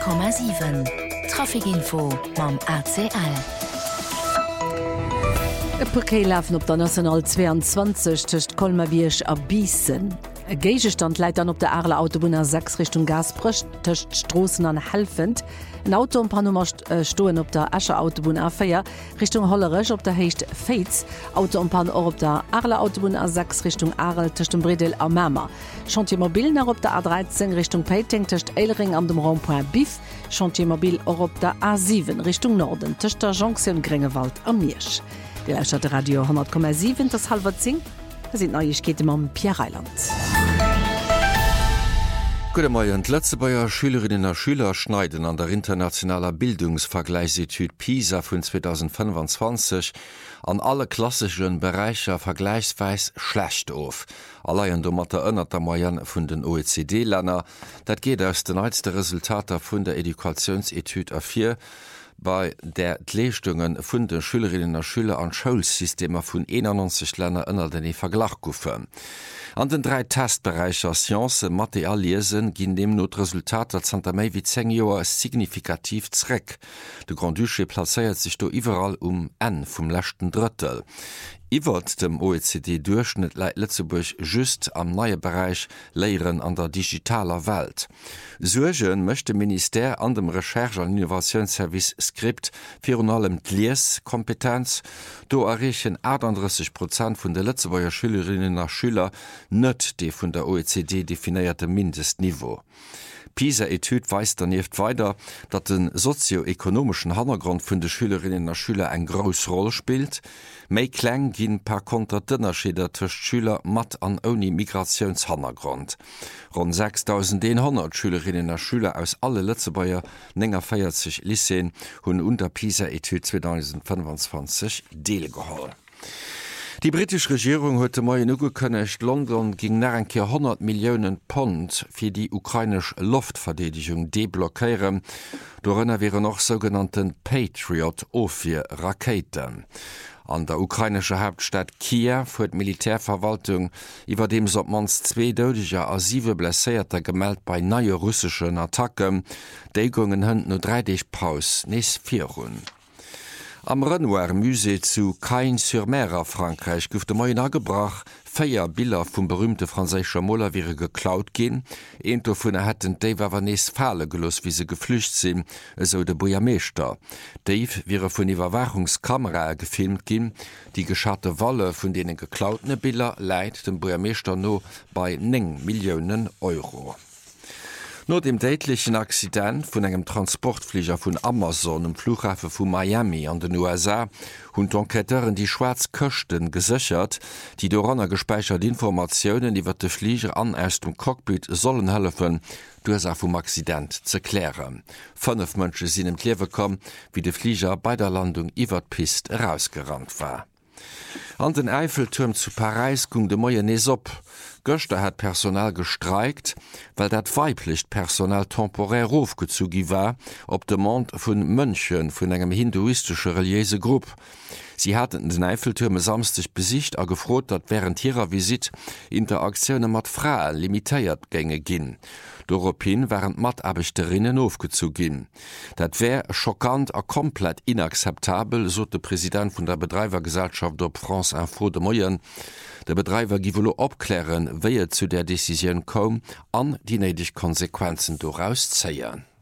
100,7 Trafikinfo mam ACL. E Verkehr laufen op der National 22 tcht Kolmerwierch a Biessen. E Geigestand leit an op der Arler Autobahn 6 Richtung Gasbrücht tcht Strossen an helfend. Ein Auto und Panummer stoen op der Ascher Autobahn A4 Richtung Hollerech op der Hecht Fates. Auto und Pan op der Arler Autobahn A6 Richtung Arel tcht Bredel a Mämer. Chantiermobil nach op der A13 Richtung Peiting tcht Eilring an dem Rondpoint Bif. Chantiermobil op der A7 Richtung Norden tcht der Jonction Grengewald am Miersch. Die Lauscher Radio 100,7 das halber 10. Da sind Neuigkeiten am Pierre Reiland. Gute Morgen. Letzte Bayer Schülerinnen und Schüler schneiden an der internationaler Bildungsvergleichsinstitut PISA von 2025 an alle klassischen Bereiche vergleichsweise schlecht auf. Allein mat der ënnerter Moyenne vun den OECD-Länder, dat geht aus den neuesten Resultaten vun der Edukationsetude A4, bei der Leistungen vun den Schülerinnen und Schüler an Schulsystemer vun 91 Länder ënner den Verglach gouffe. An den 3 Testbereicher Science, Mathe a Lesen ginn dem Notresultater Santa méi wie 10 Joer signifikativ zreck. De Grand Duché placéiert sich do iwwerall N vum lächten Drittel. Iwer dem OECD-Durchschnitt läit Lützeburg just am neue Bereich Leieren an der digitaler Welt. Sugen möchte Minister an dem Recherche- und Innovationsservice Skript fir allem Lieskompetenz, do erreichen 38% vun der Lützeburger Schülerinnen und Schüler net de vun der OECD definierte Mindestniveau. PISA-Etude weist daneben weiter, dass den sozioökonomischen Hintergrund von den Schülerinnen und Schülern eine grosse Rolle spielt. Mehr klein gehen per Konter die Unterschiede zwischen Schülern mit und ohne Migrationshintergrund. Rund 6.100 Schülerinnen und Schüler aus allen Lützeburger 49 Lyceen haben unter PISA-Etude 2025 teilgenommen. Die britische Regierung heute Morgen angekündigt, London ging nach 100 Millionen Pfund für die ukrainische Luftverteidigung deblockieren. Darin wären noch sogenannten Patriot-O4-Raketen. An der ukrainischen Hauptstadt Kiew hat die Militärverwaltung über dem mans 2 Todesopfer und 7 Blessierte gemeldet bei neuen russischen Attacken. Die gingen haben nur 3 Tage Pause, nicht 4 Runden. Am Renoir-Musée zu Cagnes-sur-Mer a Frankreich gouf de Moien agebracht, 4 Bilder vum berühmte franzécher Moller wiere geklaut gin, ento vun hätten Dave Vanes Fale gelos, wie se geflücht sinn, eso de Bojameester. Dave wiere vun Iwerwachungskamera gefilmt gin, die geschatte Walle vun denen geklautene Bilder leiit dem Bojameester no bei 9 Millionen Euro. Nur dem tätlichen Accident vun engem Transportflieger vun Amazon im Flughafen vu Miami an den USA hun Enqueteuren die Schwarzköchten gesichert, die doranner gespeichert Informationen iwwer de Flieger an aus dem Cockpit sollen helfen, Ursache vom Accident zu klären. 5 Menschen sind im Leben gekommen, wie der Flieger bei der Landung iwwer Pist rausgerannt war. An den Eiffelturm zu Paris ging de Moie nees op. Göster hat Personal gestreikt, weil dat weiblich Personal temporär aufgezogen war, op dem Mond vun Mönchen vun engem hinduistische religiöse Gruppe. Sie hatten den Eiffelturm samstig besicht a gefrot, dat während ihrer Visit Interaktionen mat Frauen limitiert gänge ginn. D'Europin waren Matabechterinnen aufgezogen. Dat wär schockant a komplett inakzeptabel, so der Präsident von der Betreibergesellschaft der France Info de Moyen. Der Betreiber giwolo opklären, wie zu der Decision kom, an die nötig Konsequenzen daraus zeigen.